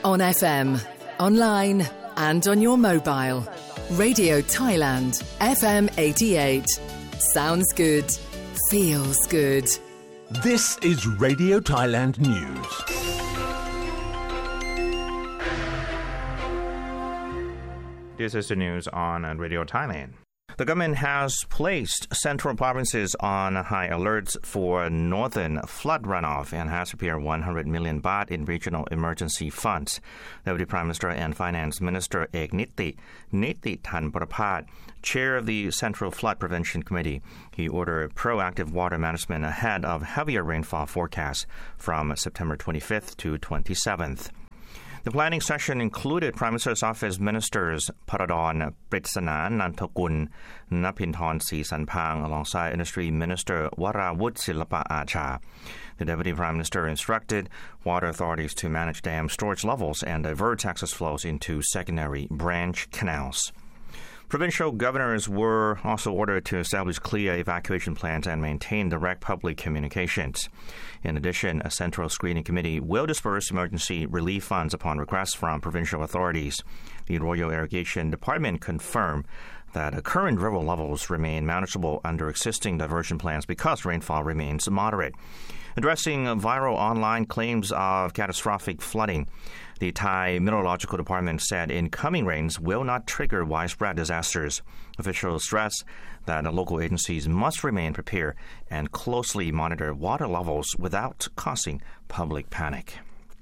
On FM, online and on your mobile. Radio Thailand, FM 88. Sounds good. Feels good. This is Radio Thailand News. This is the news on Radio Thailand. The government has placed central provinces on high alerts for northern flood runoff and has prepared 100 million baht in regional emergency funds. Deputy Prime Minister and Finance Minister Ek Niti Thanpraphat, chair of the Central Flood Prevention Committee, he ordered proactive water management ahead of heavier rainfall forecasts from September 25th to 27th. The planning session included Prime Minister's Office Ministers Paradon Pritsana Nantakul, Napinthorn Sisanpang, alongside Industry Minister Warawut Silapa Acha. The Deputy Prime Minister instructed water authorities to manage dam storage levels and divert access flows into secondary branch canals. Provincial governors were also ordered to establish clear evacuation plans and maintain direct public communications. In addition, a central screening committee will disperse emergency relief funds upon request from provincial authorities. The Royal Irrigation Department confirmed that current river levels remain manageable under existing diversion plans because rainfall remains moderate. Addressing viral online claims of catastrophic flooding, the Thai Meteorological Department said incoming rains will not trigger widespread disasters. Officials stress that local agencies must remain prepared and closely monitor water levels without causing public panic.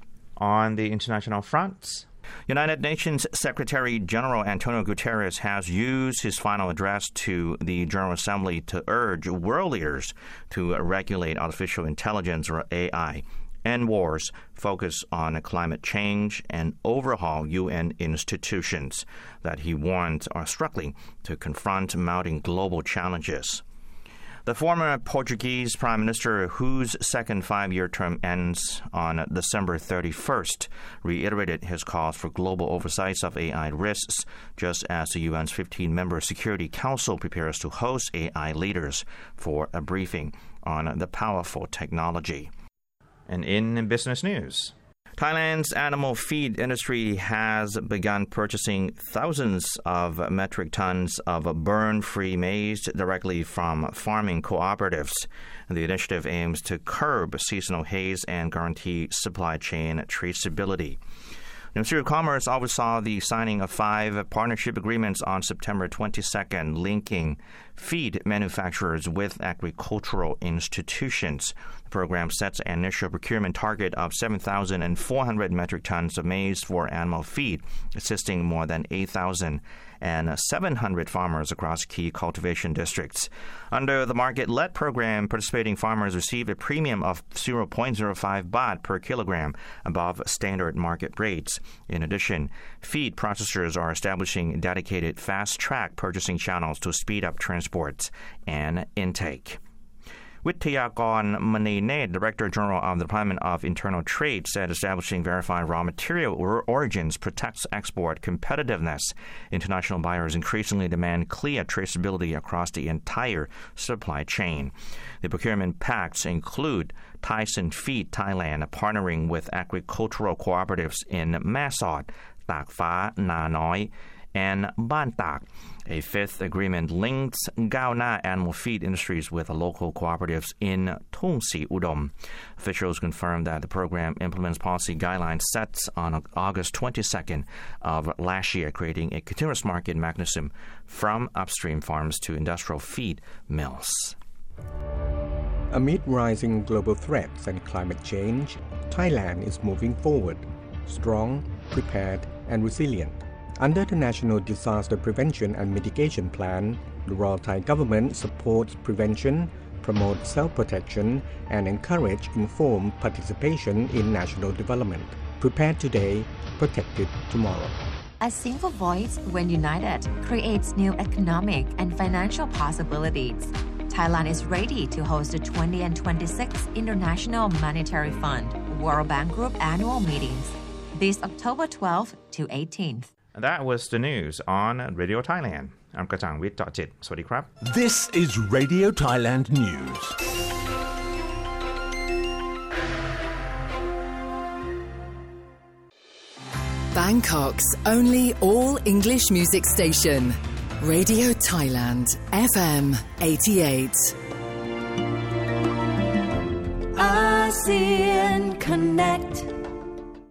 On the international front, United Nations Secretary General Antonio Guterres has used his final address to the General Assembly to urge world leaders to regulate artificial intelligence, or AI, end wars, focus on climate change, and overhaul UN institutions that he warns are struggling to confront mounting global challenges. The former Portuguese Prime Minister, whose second five-year term ends on December 31st, reiterated his calls for global oversight of AI risks, just as the UN's 15-member Security Council prepares to host AI leaders for a briefing on the powerful technology. And in business news, Thailand's animal feed industry has begun purchasing thousands of metric tons of burn-free maize directly from farming cooperatives. The initiative aims to curb seasonal haze and guarantee supply chain traceability. The Ministry of Commerce oversaw the signing of 5 partnership agreements on September 22nd, linking feed manufacturers with agricultural institutions. The program sets an initial procurement target of 7,400 metric tons of maize for animal feed, assisting more than 8,700 farmers across key cultivation districts. Under the market-led program, participating farmers receive a premium of 0.05 baht per kilogram above standard market rates. In addition, feed processors are establishing dedicated fast-track purchasing channels to speed up transports and intake. Wittayakon Manine, Director General of the Department of Internal Trade, said establishing verified raw material origins protects export competitiveness. International buyers increasingly demand clear traceability across the entire supply chain. The procurement pacts include Tyson Feed Thailand partnering with agricultural cooperatives in Masot, Tak Pha, Na Noi, and Ban Tak. A 5th agreement links Gao Na animal feed industries with local cooperatives in Thung Si Udom. Officials confirmed that the program implements policy guidelines set on August 22nd of last year, creating a continuous market mechanism from upstream farms to industrial feed mills. Amid rising global threats and climate change, Thailand is moving forward, strong, prepared, and resilient. Under the National Disaster Prevention and Mitigation Plan, the Royal Thai government supports prevention, promotes self-protection, and encourages informed participation in national development. Prepared today, protected tomorrow. A single voice, when united, creates new economic and financial possibilities. Thailand is ready to host the 20 and 26th International Monetary Fund World Bank Group annual meetings this October 12th to 18th. That was the news on Radio Thailand. I'm Kachang Wit Jit. Sawasdee krab. This is Radio Thailand News. Bangkok's only all-English music station. Radio Thailand, FM 88. ASEAN Connect